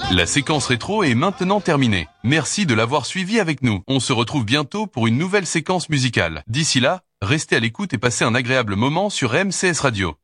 La séquence rétro est maintenant terminée. Merci de l'avoir suivi avec nous. On se retrouve bientôt pour une nouvelle séquence musicale. D'ici là, restez à l'écoute et passez un agréable moment sur MCS Radio.